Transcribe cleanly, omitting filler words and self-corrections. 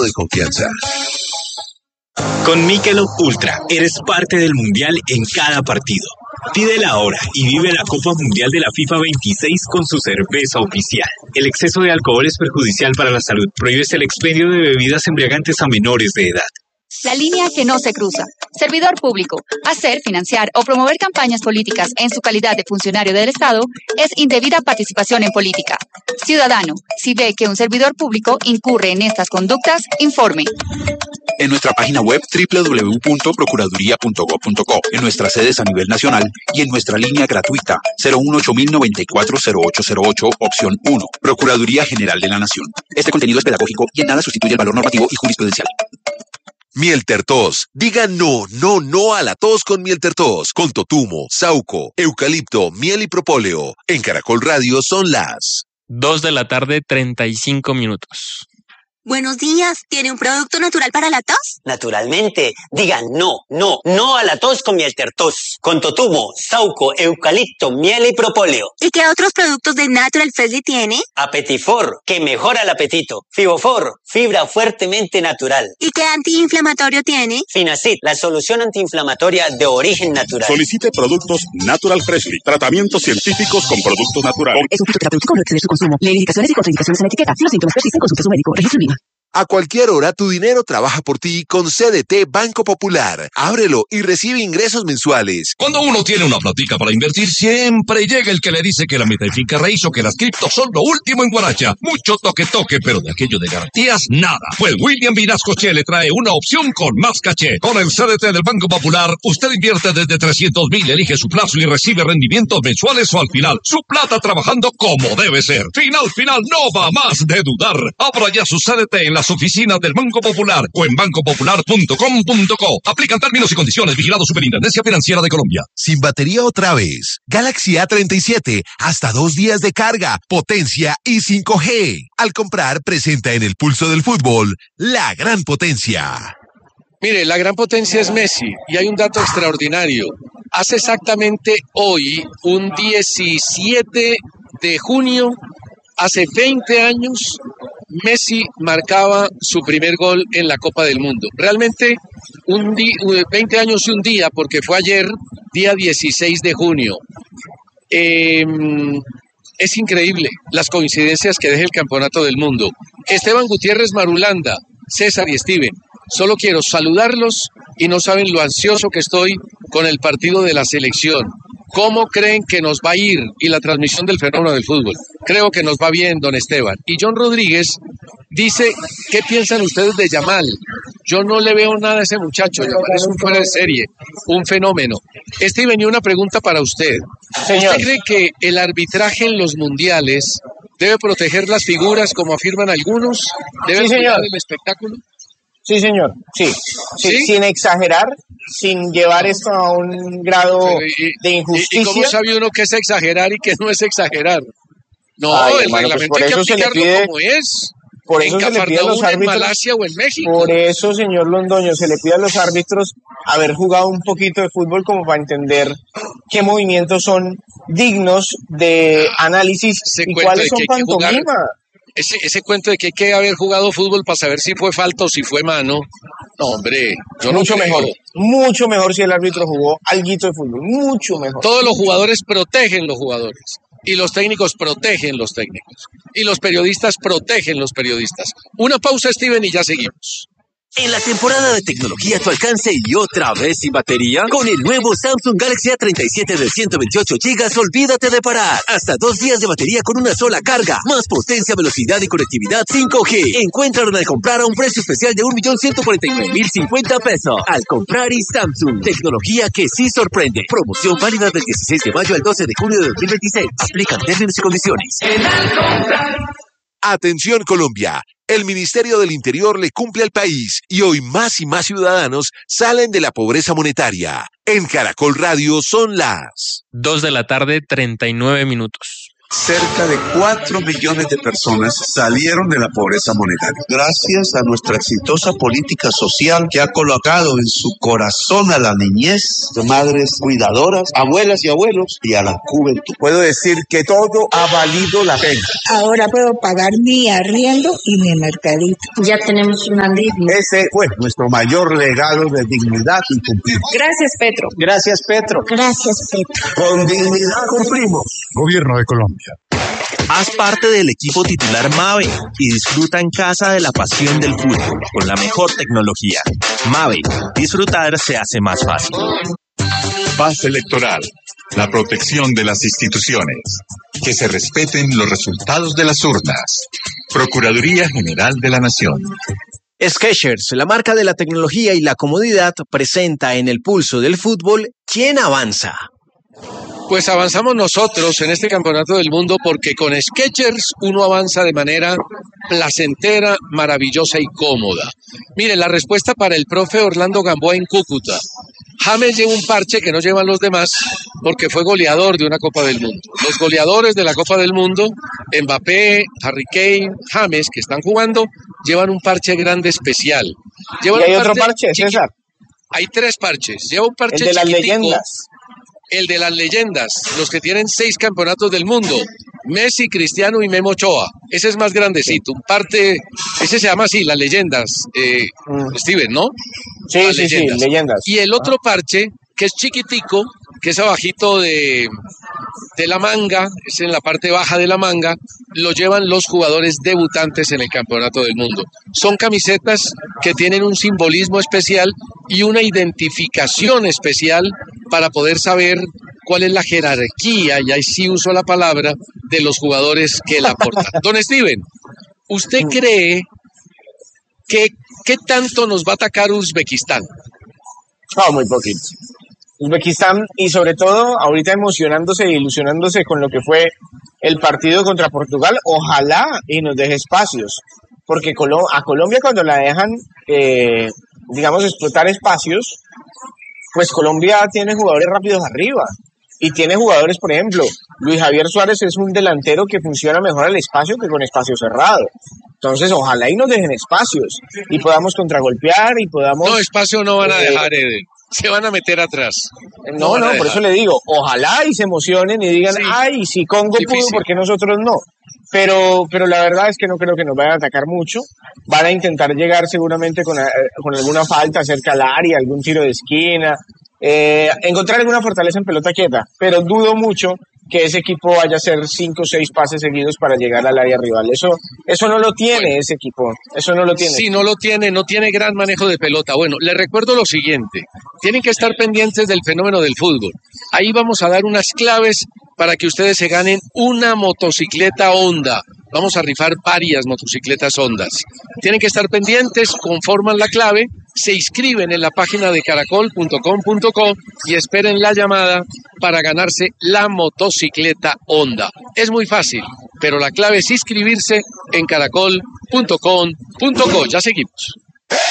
de confianza. Con Michelob Ultra, eres parte del Mundial en cada partido. Pide la hora y vive la Copa Mundial de la FIFA 26 con su cerveza oficial. El exceso de alcohol es perjudicial para la salud. Prohíbes el expendio de bebidas embriagantes a menores de edad. La línea que no se cruza. Servidor público. Hacer, financiar o promover campañas políticas en su calidad de funcionario del Estado es indebida participación en política. Ciudadano, si ve que un servidor público incurre en estas conductas, informe. En nuestra página web www.procuraduría.gov.co, en nuestras sedes a nivel nacional y en nuestra línea gratuita 018-094-0808, opción 1, Procuraduría General de la Nación. Este contenido es pedagógico y en nada sustituye el valor normativo y jurisprudencial. Mieltertos. Diga no a la tos con Mieltertos. Con totumo, sauco, eucalipto, miel y propóleo. En Caracol Radio son las 2:35 p.m. Buenos días, ¿tiene un producto natural para la tos? Naturalmente, digan no a la tos con Mieltertos, con totumo, sauco, eucalipto, miel y propóleo. ¿Y qué otros productos de Natural Freshly tiene? Apetifor, que mejora el apetito. Fibofor, fibra fuertemente natural. ¿Y qué antiinflamatorio tiene? Finacid, la solución antiinflamatoria de origen natural. Solicite productos Natural Freshly, tratamientos científicos con productos naturales. Es un fitoterapéutico, no exceder su consumo. Lee indicaciones y contraindicaciones en la etiqueta. Si los síntomas persisten, consulte a su médico. Registro en línea. A cualquier hora tu dinero trabaja por ti con CDT Banco Popular. Ábrelo y recibe ingresos mensuales. Cuando uno tiene una platica para invertir, siempre llega el que le dice que la meta y finca raíz o que las criptos son lo último en guaracha. Mucho toque, pero de aquello de garantías, nada. Pues William Vinasco Che le trae una opción con más caché. Con el CDT del Banco Popular, usted invierte desde 300,000, elige su plazo y recibe rendimientos mensuales o al final. Su plata trabajando como debe ser. Final, no va más de dudar. Abra ya su CDT en las oficinas del Banco Popular o en bancopopular.com.co. Aplican términos y condiciones. Vigilado Superintendencia Financiera de Colombia. Sin batería otra vez. Galaxy A37. Hasta 2 días de carga, potencia y 5G. Al comprar, presenta en el pulso del fútbol la gran potencia. Mire, la gran potencia es Messi y hay un dato extraordinario. Hace exactamente hoy, un 17 de junio, hace 20 años, Messi marcaba su primer gol en la Copa del Mundo. Realmente 20 años y un día, porque fue ayer, día 16 de junio. Es increíble las coincidencias que deja el Campeonato del Mundo. Esteban Gutiérrez Marulanda, César y Steven, solo quiero saludarlos y no saben lo ansioso que estoy con el partido de la selección. ¿Cómo creen que nos va a ir? Y la transmisión del fenómeno del fútbol. Creo que nos va bien, don Esteban. Y John Rodríguez dice, ¿qué piensan ustedes de Yamal? Yo no le veo nada a ese muchacho. Yamal es un fuera de serie, un fenómeno. Steven, y una pregunta para usted. Señor. ¿Usted cree que el arbitraje en los mundiales debe proteger las figuras, como afirman algunos? ¿Debe cuidar el espectáculo? Sí, señor. Sí, sin exagerar, sin llevar esto a un grado de injusticia. ¿Y cómo sabe uno qué es exagerar y qué no es exagerar? No, Ay, el hermano, reglamento pues hay que aplicarlo como es. Por eso se le pide a los árbitros, en Malasia o en México. Por eso, señor Londoño, se le pide a los árbitros haber jugado un poquito de fútbol como para entender qué movimientos son dignos de análisis y cuáles son pantomima. Ese cuento de que hay que haber jugado fútbol para saber si fue falta o si fue mano. No, hombre, yo mucho no creo. Mucho mejor si el árbitro jugó alguito de fútbol, mucho mejor. Todos los jugadores protegen los jugadores. Y los técnicos protegen los técnicos. Y los periodistas protegen los periodistas. Una pausa, Steven, y ya seguimos. En la temporada de tecnología a tu alcance y otra vez sin batería, con el nuevo Samsung Galaxy A37 de 128 GB, olvídate de parar. Hasta 2 días de batería con una sola carga, más potencia, velocidad y conectividad 5G. Encuéntralo al comprar a un precio especial de 1.149.050 pesos. Al comprar y Samsung, tecnología que sí sorprende. Promoción válida del 16 de mayo al 12 de junio de 2026. Aplican términos y condiciones. Atención Colombia, el Ministerio del Interior le cumple al país y hoy más y más ciudadanos salen de la pobreza monetaria. En Caracol Radio son las 2:39 p.m. Cerca de 4 millones de personas salieron de la pobreza monetaria. Gracias a nuestra exitosa política social que ha colocado en su corazón a la niñez, de madres cuidadoras, abuelas y abuelos y a la juventud. Puedo decir que todo ha valido la pena. Ahora puedo pagar mi arriendo y mi mercadito. Ya tenemos un alivio. Ese fue nuestro mayor legado de dignidad y cumplir. Gracias, Petro. Gracias, Petro. Gracias, Petro. Con dignidad cumplimos. Gobierno de Colombia. Haz parte del equipo titular Mave y disfruta en casa de la pasión del fútbol con la mejor tecnología. Mave, disfrutar se hace más fácil. Paz electoral, la protección de las instituciones, que se respeten los resultados de las urnas. Procuraduría General de la Nación. Skechers, la marca de la tecnología y la comodidad, presenta en el pulso del fútbol ¿Quién avanza? Pues avanzamos nosotros en este campeonato del mundo porque con Skechers uno avanza de manera placentera, maravillosa y cómoda. Mire, la respuesta para el profe Orlando Gamboa en Cúcuta. James lleva un parche que no llevan los demás porque fue goleador de una Copa del Mundo. Los goleadores de la Copa del Mundo, Mbappé, Harry Kane, James, que están jugando, llevan un parche grande especial. Llevan ¿Y hay otro parche, César? Hay 3 parches. Lleva un parche el de las chiquitico, leyendas. El de las leyendas, los que tienen 6 campeonatos del mundo. Messi, Cristiano y Memo Ochoa. Ese es más grandecito. Un parte, ese se llama así, las leyendas. Steven, ¿no? Sí, leyendas. Y el otro parche, que es chiquitico, que es abajito de la manga, es en la parte baja de la manga, lo llevan los jugadores debutantes en el campeonato del mundo. Son camisetas que tienen un simbolismo especial y una identificación especial para poder saber cuál es la jerarquía, y ahí sí uso la palabra, de los jugadores que la portan. Don Steven, ¿usted cree que qué tanto nos va a atacar Uzbekistán? No, muy poquito. Uzbekistán, y sobre todo ahorita emocionándose e ilusionándose con lo que fue el partido contra Portugal, ojalá y nos deje espacios, porque a Colombia cuando la dejan, digamos, explotar espacios, pues Colombia tiene jugadores rápidos arriba, y tiene jugadores, por ejemplo, Luis Javier Suárez es un delantero que funciona mejor al espacio que con espacio cerrado. Entonces, ojalá y nos dejen espacios, y podamos contragolpear, y podamos... No, espacio no van a dejar, Eden. Se van a meter atrás. No, por eso le digo, ojalá y se emocionen y digan, ay, si Congo pudo, ¿por qué nosotros no? Pero la verdad es que no creo que nos vayan a atacar mucho. Van a intentar llegar seguramente con alguna falta cerca al área, algún tiro de esquina, encontrar alguna fortaleza en pelota quieta, pero dudo mucho que ese equipo vaya a hacer 5 o 6 pases seguidos para llegar al área rival. Eso no lo tiene ese equipo, eso no lo tiene. Sí, no tiene gran manejo de pelota. Bueno, les recuerdo lo siguiente, tienen que estar pendientes del fenómeno del fútbol. Ahí vamos a dar unas claves para que ustedes se ganen una motocicleta Honda. Vamos a rifar varias motocicletas Hondas. Tienen que estar pendientes, conforman la clave, se inscriben en la página de caracol.com.co y esperen la llamada para ganarse la motocicleta Honda. Es muy fácil, pero la clave es inscribirse en caracol.com.co. Ya seguimos.